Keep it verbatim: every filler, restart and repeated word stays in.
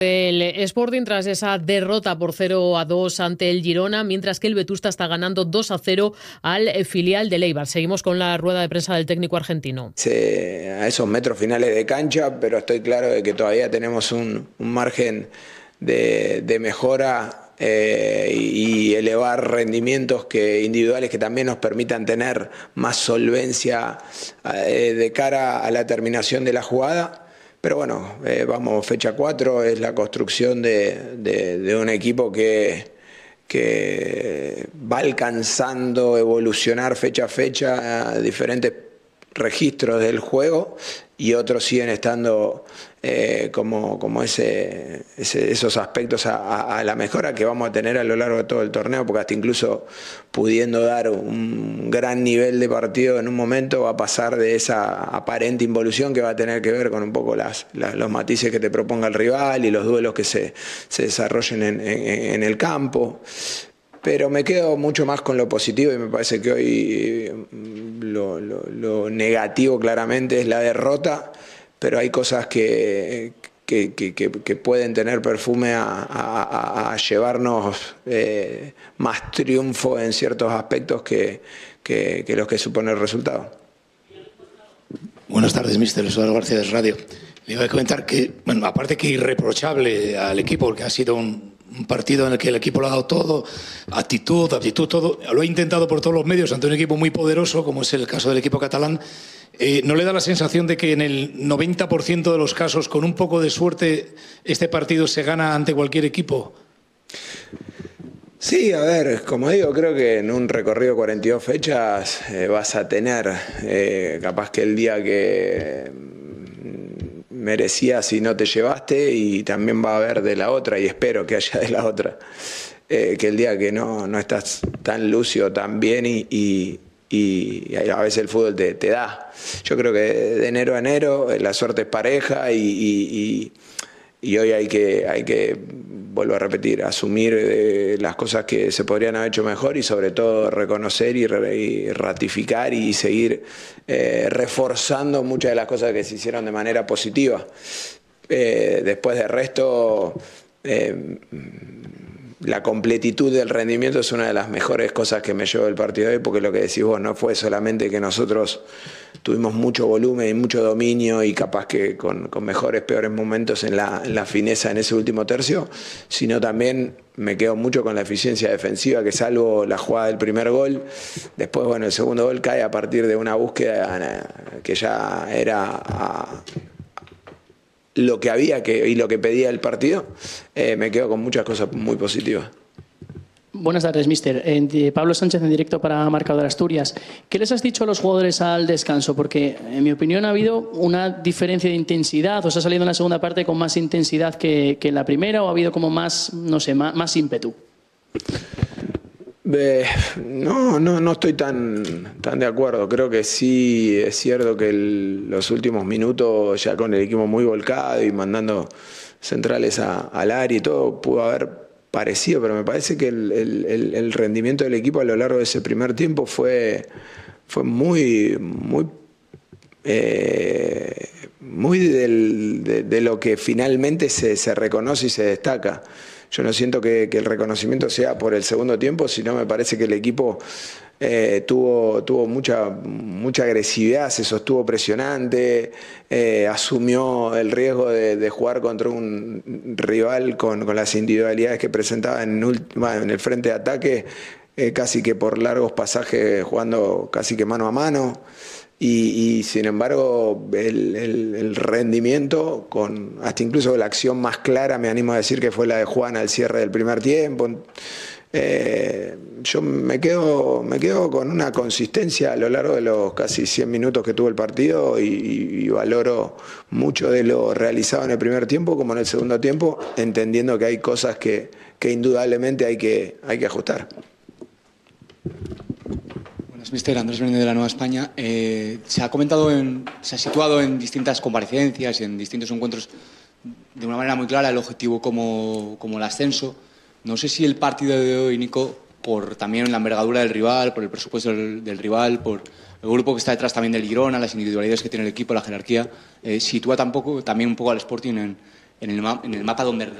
El Sporting tras esa derrota por cero a dos ante el Girona, mientras que el Vetusta está ganando dos a cero al filial de Eibar. Seguimos con la rueda de prensa del técnico argentino. Sí, a esos metros finales de cancha, pero estoy claro de que todavía tenemos un, un margen de, de mejora eh, y elevar rendimientos que, individuales que también nos permitan tener más solvencia eh, de cara a la terminación de la jugada. Pero bueno, eh, vamos, fecha cuatro es la construcción de, de, de un equipo que, que va alcanzando, evolucionar fecha a fecha a diferentes registros del juego y otros siguen estando eh, como, como ese, ese, esos aspectos a, a, a la mejora que vamos a tener a lo largo de todo el torneo, porque hasta incluso pudiendo dar un gran nivel de partido en un momento va a pasar de esa aparente involución que va a tener que ver con un poco las, las, los matices que te proponga el rival y los duelos que se, se desarrollen en, en, en el campo. Pero me quedo mucho más con lo positivo y me parece que hoy lo, lo, lo negativo claramente es la derrota, pero hay cosas que, que, que, que, que pueden tener perfume a, a, a llevarnos eh, más triunfo en ciertos aspectos que, que, que los que supone el resultado. Buenas tardes, míster. Eduardo García de Radio. Le iba a comentar que, bueno, aparte que irreprochable al equipo, porque ha sido un Un partido en el que el equipo lo ha dado todo, actitud, aptitud, todo. Lo ha intentado por todos los medios ante un equipo muy poderoso, como es el caso del equipo catalán. Eh, ¿No le da la sensación de que en el noventa por ciento de los casos, con un poco de suerte, este partido se gana ante cualquier equipo? Sí, a ver, como digo, creo que en un recorrido de cuarenta y dos fechas eh, vas a tener, eh, capaz que el día que merecías y no te llevaste, y también va a haber de la otra, y espero que haya de la otra, eh, que el día que no, no estás tan lúcido, tan bien y, y, y a veces el fútbol te, te da. Yo creo que de enero a enero la suerte es pareja y, y, y, y hoy hay que, hay que, vuelvo a repetir, asumir eh, las cosas que se podrían haber hecho mejor y sobre todo reconocer y, re, y ratificar y seguir eh, reforzando muchas de las cosas que se hicieron de manera positiva. Eh, después del resto, eh, la completitud del rendimiento es una de las mejores cosas que me llevo del partido de hoy, porque lo que decís vos no fue solamente que nosotros tuvimos mucho volumen y mucho dominio y capaz que con, con mejores, peores momentos en la, en la fineza en ese último tercio, sino también me quedo mucho con la eficiencia defensiva, que salvo la jugada del primer gol, después bueno, el segundo gol cae a partir de una búsqueda que ya era a, lo que había que, y lo que pedía el partido. Eh, me quedo con muchas cosas muy positivas. Buenas tardes, míster. Eh, Pablo Sánchez en directo para Marcador Asturias. ¿Qué les has dicho a los jugadores al descanso? Porque, en mi opinión, ha habido una diferencia de intensidad. ¿Os ha salido en la segunda parte con más intensidad que, que en la primera? ¿O ha habido como más, no sé, más, más ímpetu? Eh, no, no, no estoy tan, tan de acuerdo. Creo que sí es cierto que el, los últimos minutos, ya con el equipo muy volcado y mandando centrales a, al área y todo, pudo haber parecido, pero me parece que el, el, el rendimiento del equipo a lo largo de ese primer tiempo fue, fue muy, muy, eh, muy del, de, de lo que finalmente se, se reconoce y se destaca. Yo no siento que, que el reconocimiento sea por el segundo tiempo, sino me parece que el equipo eh, tuvo, tuvo mucha, mucha agresividad, se sostuvo presionante, eh, asumió el riesgo de, de jugar contra un rival con, con las individualidades que presentaba en, bueno, en el frente de ataque, eh, casi que por largos pasajes jugando casi que mano a mano. Y, y sin embargo el, el, el rendimiento, con hasta incluso la acción más clara, me animo a decir que fue la de Juan al cierre del primer tiempo. Eh, yo me quedo, me quedo con una consistencia a lo largo de los casi cien minutos que tuvo el partido y, y, y valoro mucho de lo realizado en el primer tiempo como en el segundo tiempo, entendiendo que hay cosas que, que indudablemente hay que, hay que ajustar. Mister Andrés Benítez de la Nueva España, eh, se ha comentado, en, se ha situado en distintas comparecencias y en distintos encuentros de una manera muy clara el objetivo como, como el ascenso. No sé si el partido de hoy, Nico, por también la envergadura del rival, por el presupuesto del, del rival, por el grupo que está detrás también del Girona, las individualidades que tiene el equipo, la jerarquía, eh, sitúa tampoco, también un poco al Sporting en, en el, ma- en el mapa donde